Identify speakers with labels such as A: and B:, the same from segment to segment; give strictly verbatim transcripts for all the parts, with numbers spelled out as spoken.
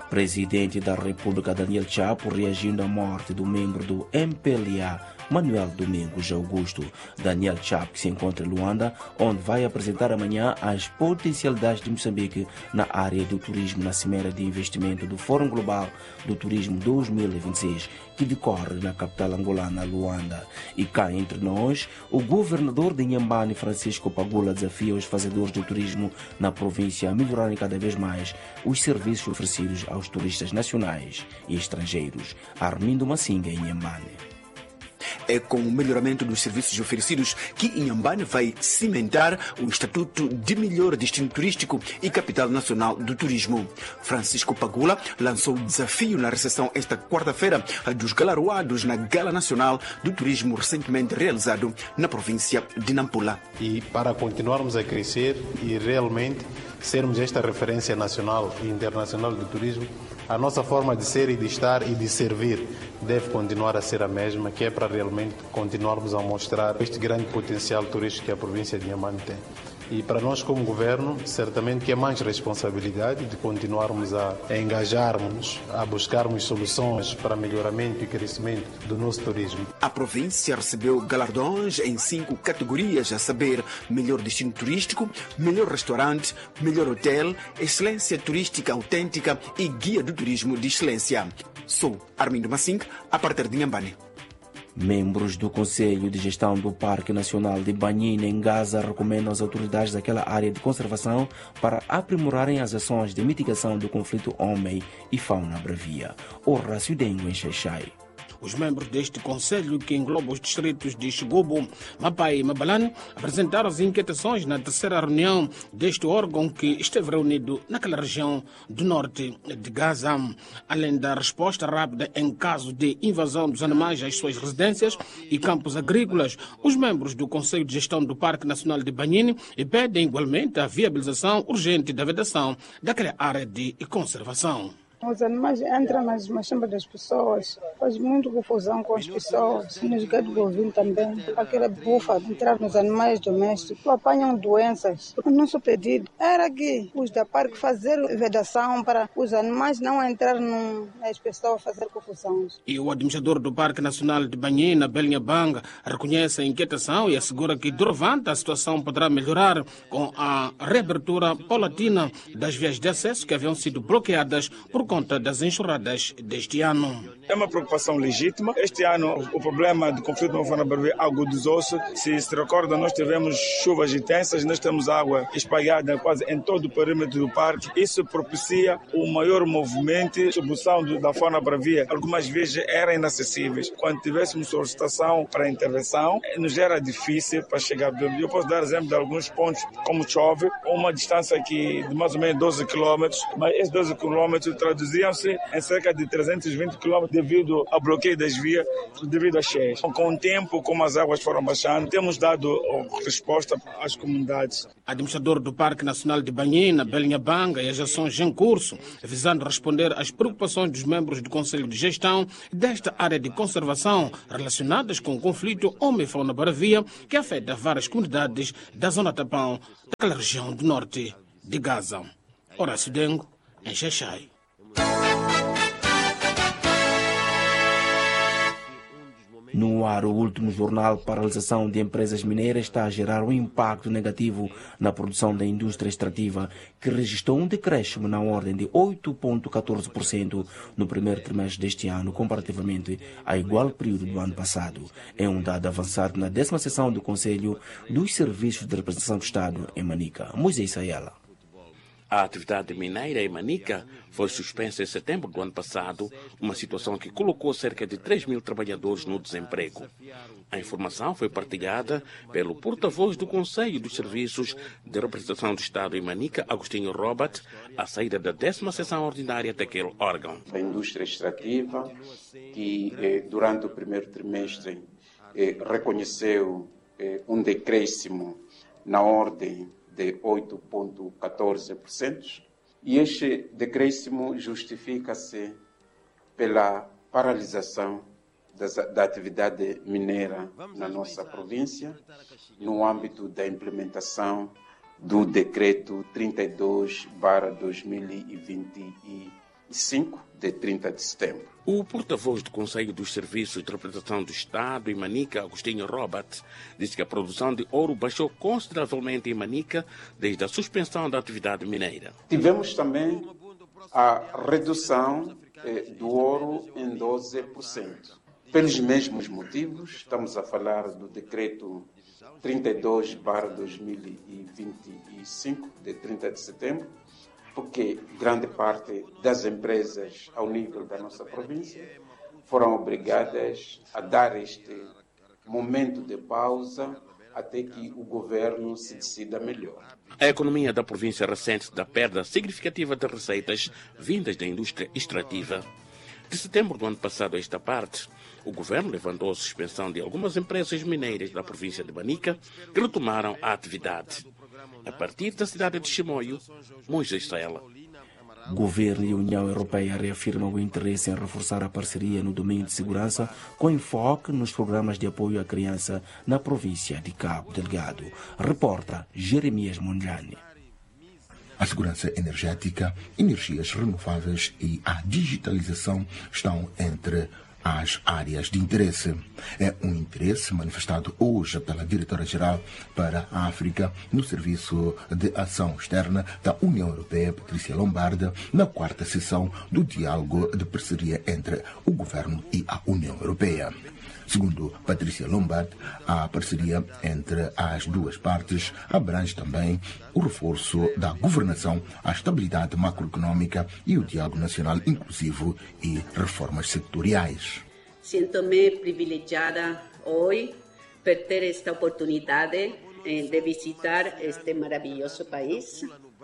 A: Presidente da República Daniel Chapo reagindo à morte do membro do M P L A, Manuel Domingos Augusto. Daniel Chapo, que se encontra em Luanda, onde vai apresentar amanhã as potencialidades de Moçambique na área do turismo na Cimeira de Investimento do Fórum Global do Turismo dois mil e vinte e seis, que decorre na capital angolana, Luanda. E cá entre nós, o governador de Inhambane, Francisco Pagula, desafia os fazedores do turismo na província a melhorarem cada vez mais os serviços oferecidos aos turistas nacionais e estrangeiros. Armindo Massinga, em Inhambane.
B: É com o melhoramento dos serviços oferecidos que Inhambane vai cimentar o estatuto de melhor destino turístico e capital nacional do turismo. Francisco Pagula lançou o desafio na recepção esta quarta-feira dos galardoados na Gala Nacional do Turismo recentemente realizado na província de Nampula.
C: E para continuarmos a crescer e realmente sermos esta referência nacional e internacional do turismo, a nossa forma de ser e de estar e de servir deve continuar a ser a mesma, que é para realmente continuarmos a mostrar este grande potencial turístico que a província de Inhambane tem. E para nós como governo, certamente que é mais responsabilidade de continuarmos a engajarmos, a buscarmos soluções para melhoramento e crescimento do nosso turismo.
B: A província recebeu galardões em cinco categorias, a saber, melhor destino turístico, melhor restaurante, melhor hotel, excelência turística autêntica e guia do turismo de excelência. Sou Armindo Massinga, a partir de Inhambane.
A: Membros do Conselho de Gestão do Parque Nacional de Banhine, em Gaza, recomendam às autoridades daquela área de conservação para aprimorarem as ações de mitigação do conflito homem e fauna bravia. Horácio Dengo, em Xaixai.
D: Os membros deste conselho, que engloba os distritos de Xigubo, Mapai e Mabalane, apresentaram as inquietações na terceira reunião deste órgão que esteve reunido naquela região do norte de Gaza. Além da resposta rápida em caso de invasão dos animais às suas residências e campos agrícolas, os membros do Conselho de Gestão do Parque Nacional de Banhine pedem igualmente a viabilização urgente da vedação daquela área de conservação.
E: Os animais entram nas machambas das pessoas, faz muita confusão com as pessoas, nos gados bovinos também. Aquela bufa de entrar nos animais domésticos, apanham doenças. O nosso pedido era que os da parque fazerem vedação para os animais não entrarem nas pessoas fazer confusão.
D: E o administrador do Parque Nacional de Banhine, Belinha Banga, reconhece a inquietação e assegura que, durante a situação poderá melhorar com a reabertura paulatina das vias de acesso que haviam sido bloqueadas por conta das enxurradas deste ano.
F: É uma preocupação legítima. Este ano o problema do conflito na fauna bravia agudizou-se. Se se recorda, nós tivemos chuvas intensas, nós temos água espalhada quase em todo o perímetro do parque. Isso propicia o maior movimento e distribuição da fauna bravia. Algumas vezes eram inacessíveis. Quando tivéssemos solicitação para intervenção, nos era difícil para chegar. Eu posso dar exemplo de alguns pontos, como chove, uma distância aqui de mais ou menos doze quilômetros, mas esses doze quilômetros traduziam-se em cerca de trezentos e vinte quilômetros devido ao bloqueio das vias, devido às cheias. Com o tempo, como as águas foram baixando, temos dado resposta às comunidades.
D: Administrador do Parque Nacional de Banhine, Belinha Banga, e as ações em curso, visando responder às preocupações dos membros do Conselho de Gestão desta área de conservação relacionadas com o conflito homem-fauna bravia que afeta várias comunidades da zona Tapão, daquela região do norte de Gaza. Horácio Dengo, em Xaixai.
A: No ar, o último jornal para a realização de empresas mineiras está a gerar um impacto negativo na produção da indústria extrativa, que registrou um decréscimo na ordem de oito vírgula catorze por cento no primeiro trimestre deste ano, comparativamente ao igual período do ano passado. É um dado avançado na décima sessão do Conselho dos Serviços de Representação do Estado em Manica. Moisés Sayala.
G: A atividade mineira em Manica foi suspensa em setembro do ano passado, uma situação que colocou cerca de três mil trabalhadores no desemprego. A informação foi partilhada pelo porta-voz do Conselho dos Serviços de Representação do Estado em Manica, Agostinho Robert, à saída da décima sessão ordinária daquele órgão.
H: A indústria extrativa, que eh, durante o primeiro trimestre eh, reconheceu eh, um decréscimo na ordem de oito vírgula catorze por cento, e este decréscimo justifica-se pela paralisação das, da atividade mineira na nossa província, no âmbito da implementação do decreto trinta e dois barra dois mil e vinte e e cinco de trinta de setembro.
G: O porta-voz do Conselho dos Serviços de Interpretação do Estado em Manica, Agostinho Robert, disse que a produção de ouro baixou consideravelmente em Manica desde a suspensão da atividade mineira.
H: Tivemos também a redução eh, do ouro em doze por cento. Pelos mesmos motivos, estamos a falar do decreto trinta e dois barra dois mil e vinte e cinco, de trinta de setembro, porque grande parte das empresas ao nível da nossa província foram obrigadas a dar este momento de pausa até que o governo se decida melhor.
G: A economia da província ressente da perda significativa de receitas vindas da indústria extrativa. De setembro do ano passado a esta parte, o governo levantou a suspensão de algumas empresas mineiras da província de Manica que retomaram a atividade. A partir da cidade de Chimoio, Moisés Sela.
A: Governo e União Europeia reafirmam o interesse em reforçar a parceria no domínio de segurança, com enfoque nos programas de apoio à criança na província de Cabo Delgado. Reporta Jeremias Mondlane.
I: A segurança energética, energias renováveis e a digitalização estão entre as áreas de interesse. É um interesse manifestado hoje pela Diretora-Geral para a África no Serviço de Ação Externa da União Europeia, Patrícia Lombarda, na quarta sessão do diálogo de parceria entre o Governo e a União Europeia. Segundo Patrícia Lombard, a parceria entre as duas partes abrange também o reforço da governação, a estabilidade macroeconômica e o diálogo nacional inclusivo e reformas sectoriais.
J: Sinto-me privilegiada hoje por ter esta oportunidade de visitar este maravilhoso país.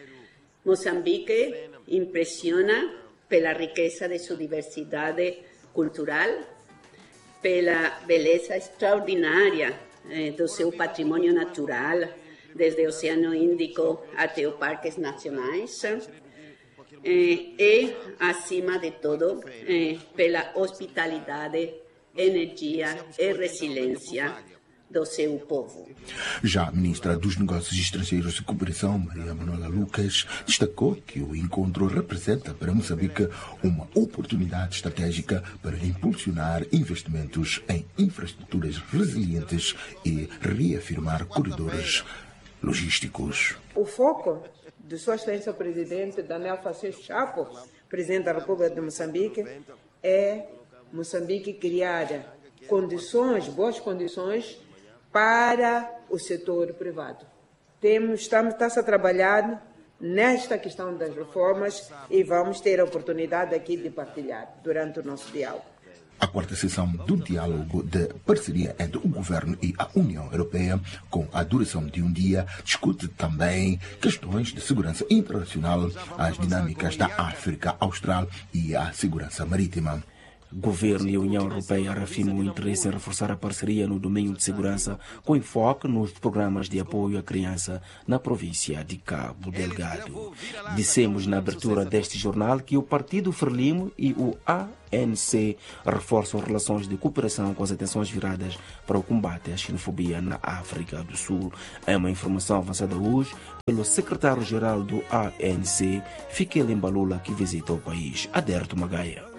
J: Moçambique impressiona pela riqueza de sua diversidade cultural, pela beleza extraordinária eh, do seu patrimônio natural, desde o Oceano Índico até os parques nacionais, eh, e, acima de tudo, eh, pela hospitalidade, energia e resiliência do seu povo.
I: Já a ministra dos Negócios Estrangeiros e Cooperação, Maria Manuela Lucas, destacou que o encontro representa para Moçambique uma oportunidade estratégica para impulsionar investimentos em infraestruturas resilientes e reafirmar corredores logísticos.
K: O foco de Sua Excelência o Presidente Daniel Francisco Chapo, Presidente da República de Moçambique, é Moçambique criar condições, boas condições para o setor privado. Temos, estamos, está-se a trabalhar nesta questão das reformas e vamos ter a oportunidade aqui de partilhar durante o nosso diálogo.
I: A quarta sessão do diálogo de parceria entre o Governo e a União Europeia, com a duração de um dia, discute também questões de segurança internacional, as dinâmicas da África Austral e a segurança marítima.
A: Governo e União Europeia reafirmam o interesse em reforçar a parceria no domínio de segurança, com enfoque nos programas de apoio à criança na província de Cabo Delgado. Dissemos na abertura deste jornal que o Partido Frelimo e o A N C reforçam relações de cooperação com as atenções viradas para o combate à xenofobia na África do Sul. É uma informação avançada hoje pelo secretário-geral do A N C, Fikile Mbalula, que visita o país. Aderto Magaia.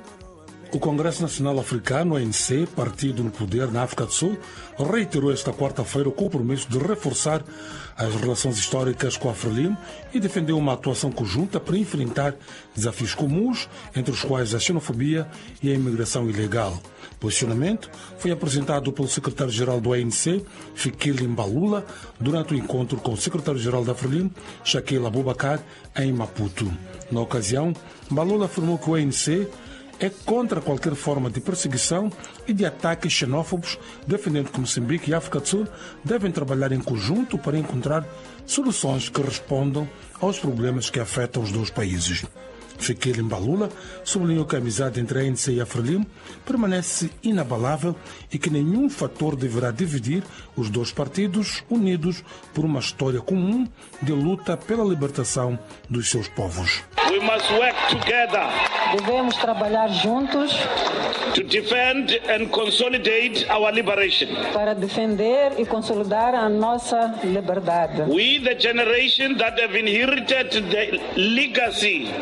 L: O Congresso Nacional Africano, A N C, partido no poder na África do Sul, reiterou esta quarta-feira o compromisso de reforçar as relações históricas com a Frelimo e defendeu uma atuação conjunta para enfrentar desafios comuns, entre os quais a xenofobia e a imigração ilegal. O posicionamento foi apresentado pelo secretário-geral do A N C, Fikile Mbalula, durante o encontro com o secretário-geral da Frelimo, Shaquille Abubakar, em Maputo. Na ocasião, Mbalula afirmou que o A N C é contra qualquer forma de perseguição e de ataques xenófobos, defendendo que Moçambique e África do Sul devem trabalhar em conjunto para encontrar soluções que respondam aos problemas que afetam os dois países. Fikile Mbalula sublinhou que a amizade entre a A N C e a Frelimo permanece inabalável e que nenhum fator deverá dividir os dois partidos unidos por uma história comum de luta pela libertação dos seus povos.
M: We must work together.
N: Devemos trabalhar juntos
M: to defend and consolidate our liberation.
N: Para defender e consolidar a nossa liberdade.
M: We, the generation that have inherited the legacy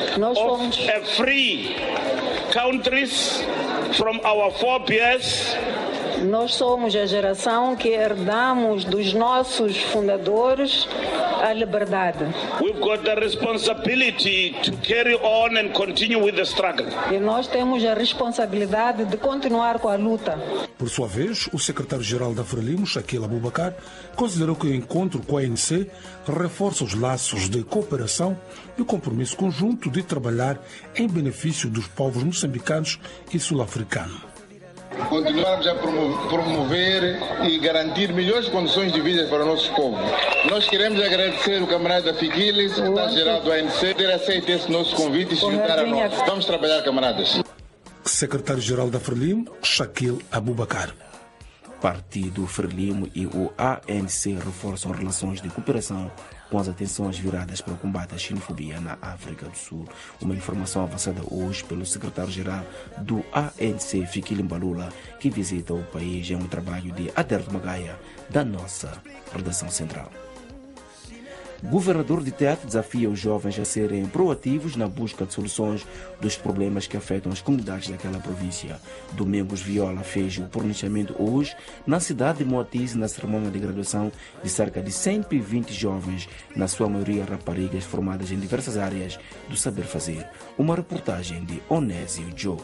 N: Nós
M: of
N: somos
M: a free countries from our forebears.
N: Nós somos a geração que herdamos dos nossos fundadores a liberdade.
M: We've got the responsibility to carry on and continue with the struggle.
N: E nós temos a responsabilidade de continuar com a luta.
L: Por sua vez, o secretário-geral da Frelimo, Shaquille Abubakar, considerou que o encontro com a A N C reforça os laços de cooperação e o compromisso conjunto de trabalhar em benefício dos povos moçambicanos e sul-africanos.
O: Continuarmos a promover e garantir melhores condições de vida para os nossos povos. Nós queremos agradecer o camarada Fiquiles, secretário-geral do A N C, ter aceito esse nosso convite e se juntar a nós. Vamos trabalhar, camaradas.
L: Secretário-geral da Frelimo, Shaquille Abubakar.
A: Partido Frelimo e o A N C reforçam relações de cooperação com as atenções viradas para o combate à xenofobia na África do Sul. Uma informação avançada hoje pelo secretário-geral do A N C, Fikile Mbalula, que visita o país em um trabalho de Aderto Magaia, da nossa redação central. Governador de Tete desafia os jovens a serem proativos na busca de soluções dos problemas que afetam as comunidades daquela província. Domingos Viola fez o pronunciamento hoje na cidade de Moatize, na cerimônia de graduação de cerca de cento e vinte jovens, na sua maioria raparigas formadas em diversas áreas do saber fazer. Uma reportagem de Onésio Joe.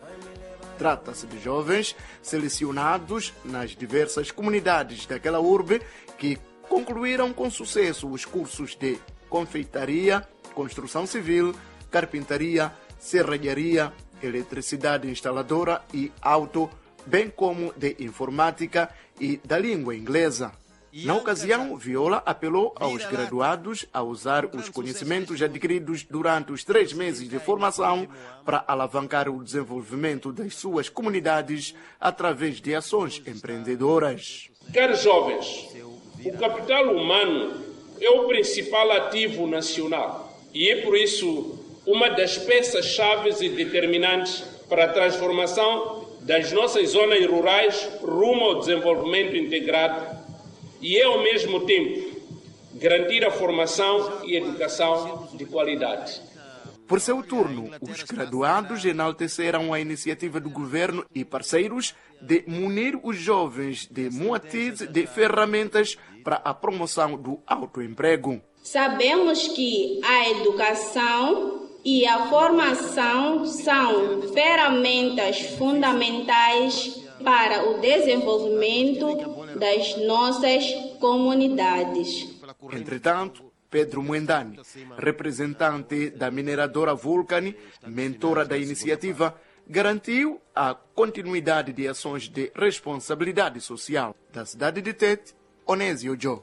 P: Trata-se de jovens selecionados nas diversas comunidades daquela urbe que concluíram com sucesso os cursos de confeitaria, construção civil, carpintaria, serralharia, eletricidade instaladora e auto, bem como de informática e da língua inglesa. Na ocasião, Viola apelou aos graduados a usar os conhecimentos adquiridos durante os três meses de formação para alavancar o desenvolvimento das suas comunidades através de ações empreendedoras.
Q: Caros jovens, o capital humano é o principal ativo nacional e é por isso uma das peças-chave e determinantes para a transformação das nossas zonas rurais rumo ao desenvolvimento integrado e é, ao mesmo tempo, garantir a formação e educação de qualidade.
P: Por seu turno, os graduados enalteceram a iniciativa do governo e parceiros de munir os jovens de Moatize de ferramentas para a promoção do autoemprego.
R: Sabemos que a educação e a formação são ferramentas fundamentais para o desenvolvimento das nossas comunidades.
P: Entretanto, Pedro Mwendani, representante da mineradora Vulcani, mentora da iniciativa, garantiu a continuidade de ações de responsabilidade social. Da cidade de Tete, Onésio Joe.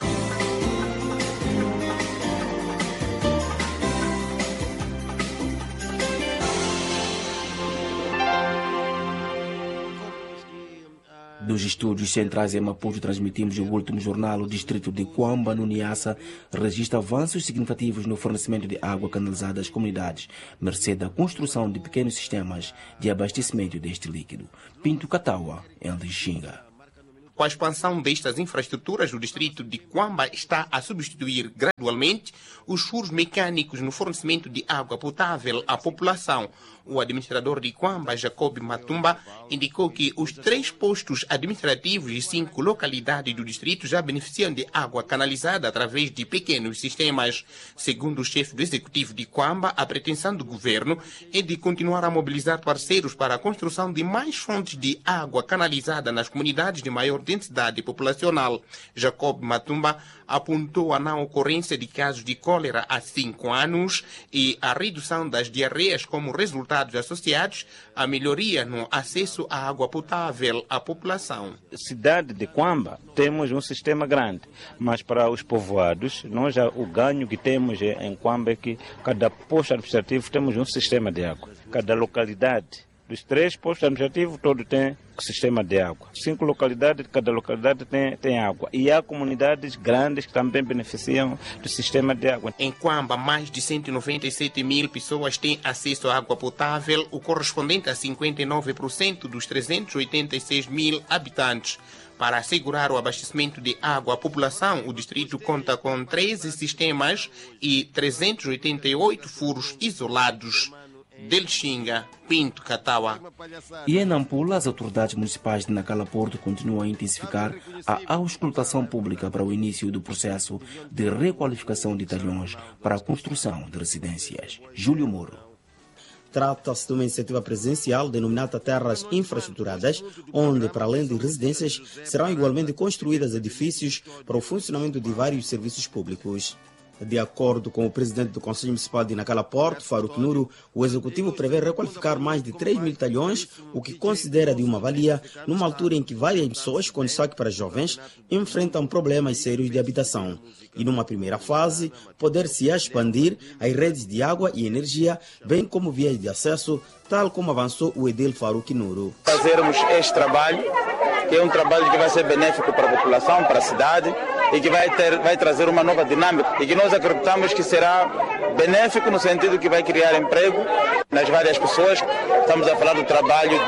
A: Dos estúdios centrais em Maputo, transmitimos o último jornal. O distrito de Cuamba, no Niassa, registra avanços significativos no fornecimento de água canalizada às comunidades, mercê da construção de pequenos sistemas de abastecimento deste líquido. Pinto Cataua, em Lixinga.
S: Com a expansão destas infraestruturas, o distrito de Cuamba está a substituir gradualmente os furos mecânicos no fornecimento de água potável à população. O administrador de Cuamba, Jacob Matumba, indicou que os três postos administrativos e cinco localidades do distrito já beneficiam de água canalizada através de pequenos sistemas. Segundo o chefe do executivo de Cuamba, a pretensão do governo é de continuar a mobilizar parceiros para a construção de mais fontes de água canalizada nas comunidades de maior densidade populacional. Jacob Matumba apontou a não ocorrência de casos de cólera há cinco anos e a redução das diarreias como resultados associados à melhoria no acesso à água potável à população.
T: Cidade de Cuamba temos um sistema grande, mas para os povoados, nós já, o ganho que temos em Cuamba é que cada posto administrativo temos um sistema de água. Cada localidade Dos três postos administrativos, todo tem sistema de água. Cinco localidades, cada localidade tem, tem água. E há comunidades grandes que também beneficiam do sistema de água.
S: Em Quamba, mais de cento e noventa e sete mil pessoas têm acesso à água potável, o correspondente a cinquenta e nove por cento dos trezentos e oitenta e seis mil habitantes. Para assegurar o abastecimento de água à população, o distrito conta com treze sistemas e trezentos e oitenta e oito furos isolados. Del Xinga, Pinto, Cataua.
A: E em Nampula, as autoridades municipais de Nacala Porto continuam a intensificar a auscultação pública para o início do processo de requalificação de talhões para a construção de residências. Júlio Moro.
U: Trata-se de uma iniciativa presencial denominada Terras Infraestruturadas, onde, para além de residências, serão igualmente construídos edifícios para o funcionamento de vários serviços públicos. De acordo com o presidente do Conselho Municipal de Nacala Porto, Faruque Nuro, o executivo prevê requalificar mais de três mil talhões, o que considera de uma valia, numa altura em que várias pessoas, com destaque para jovens, enfrentam problemas sérios de habitação. E numa primeira fase, poder-se expandir as redes de água e energia, bem como vias de acesso, tal como avançou o edil Faruque Nuro.
V: Fazermos este trabalho, que é um trabalho que vai ser benéfico para a população, para a cidade, e que vai, ter, vai trazer uma nova dinâmica e que nós acreditamos que será benéfico no sentido que vai criar emprego nas várias pessoas. Estamos a falar do trabalho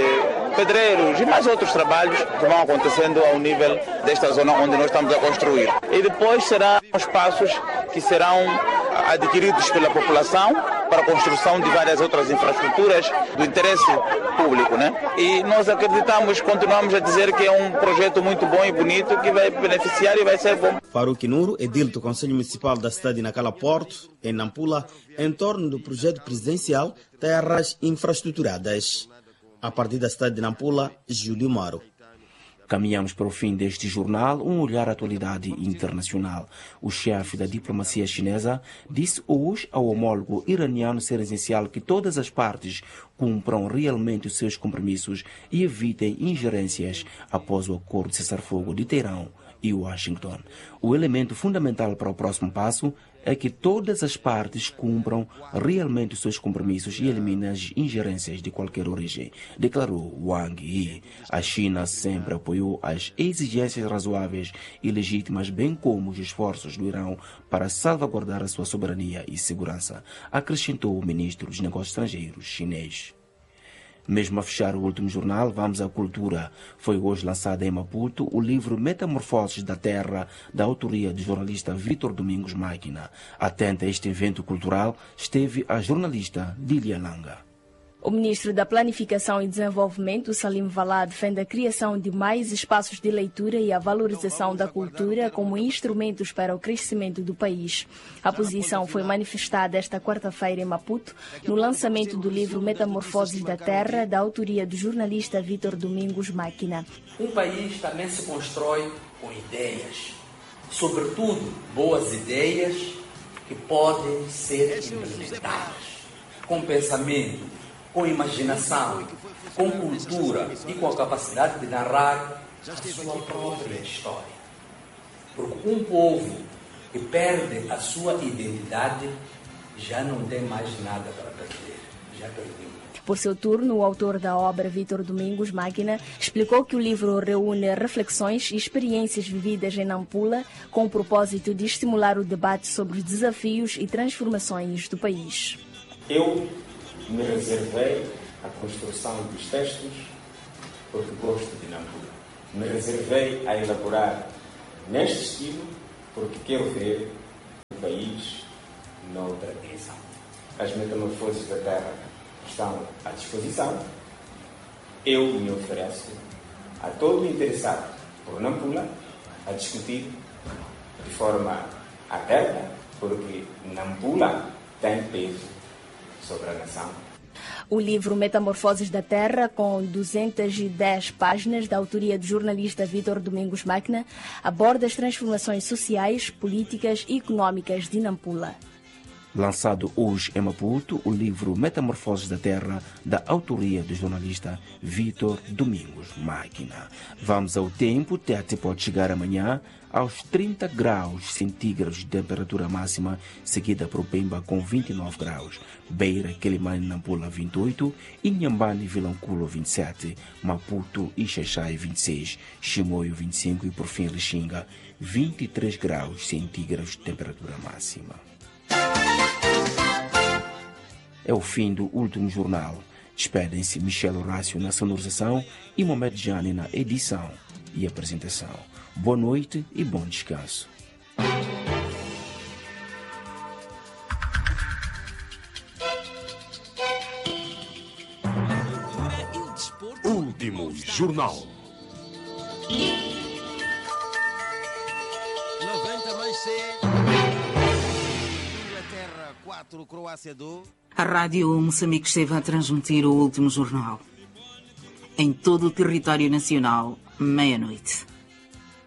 V: de pedreiros e mais outros trabalhos que vão acontecendo ao nível desta zona onde nós estamos a construir. E depois serão espaços que serão adquiridos pela população para a construção de várias outras infraestruturas do interesse público, né? E nós acreditamos, continuamos a dizer que é um projeto muito bom e bonito que vai beneficiar e vai ser bom.
U: Faruque Nuro, edil do Conselho Municipal da cidade de Nacala Porto, em Nampula, em torno do projeto presidencial Terras Infraestruturadas. A partir da cidade de Nampula, Júlio Maro.
A: Caminhamos para o fim deste jornal, um olhar à atualidade internacional. O chefe da diplomacia chinesa disse hoje ao homólogo iraniano ser essencial que todas as partes cumpram realmente os seus compromissos e evitem ingerências após o acordo de cessar-fogo de Teherão e Washington. O elemento fundamental para o próximo passo é que todas as partes cumpram realmente os seus compromissos e eliminem as ingerências de qualquer origem, declarou Wang Yi. A China sempre apoiou as exigências razoáveis e legítimas, bem como os esforços do Irão para salvaguardar a sua soberania e segurança, acrescentou o ministro dos Negócios Estrangeiros chinês. Mesmo a fechar o último jornal, vamos à cultura. Foi hoje lançado em Maputo o livro Metamorfoses da Terra, da autoria do jornalista Vítor Domingos Máquina. Atenta a este evento cultural esteve a jornalista Dília Langa.
W: O ministro da Planificação e Desenvolvimento, Salim Valá, defende a criação de mais espaços de leitura e a valorização da cultura como instrumentos para o crescimento do país. A posição foi manifestada esta quarta-feira em Maputo, no lançamento do livro Metamorfoses da Terra, da autoria do jornalista Vítor Domingos Máquina.
X: Um país também se constrói com ideias, sobretudo boas ideias que podem ser implementadas, com pensamento, com imaginação, com cultura e com a capacidade de narrar a sua própria história. Porque um povo que perde a sua identidade já não tem mais nada para perder, já perdeu.
W: Por seu turno, o autor da obra, Vítor Domingos Máquina, explicou que o livro reúne reflexões e experiências vividas em Nampula com o propósito de estimular o debate sobre os desafios e transformações do país.
Y: Eu me reservei a construção dos textos porque gosto de Nampula. Me reservei a elaborar neste estilo porque quero ver o país noutra dimensão. As metamorfoses da Terra estão à disposição. Eu me ofereço a todo interessado por Nampula a discutir de forma aberta, porque Nampula tem peso sobre a nação.
W: O livro Metamorfoses da Terra, com duzentas e dez páginas, da autoria do jornalista Vítor Domingos Máquina, aborda as transformações sociais, políticas e económicas de Nampula.
A: Lançado hoje em Maputo, o livro Metamorfoses da Terra, da autoria do jornalista Vitor Domingos Máquina. Vamos ao tempo, Tete pode chegar amanhã aos trinta graus centígrados de temperatura máxima, seguida por Pemba com vinte e nove graus, Beira, Quelimane, Nampula vinte e oito, Inhambane, Vilanculo vinte e sete, Maputo e Xaixai vinte e seis, Chimoio vinte e cinco e por fim Lixinga vinte e três graus centígrados de temperatura máxima. É o fim do último jornal. Despedem-se Michel Horácio na sonorização e Mohamed Jani na edição e apresentação. Boa noite e bom descanso.
B: Último jornal.
C: noventa mais C. Inglaterra quatro, Croácia dois.
D: A Rádio Moçambique esteve a transmitir o último jornal. Em todo o território nacional, meia-noite.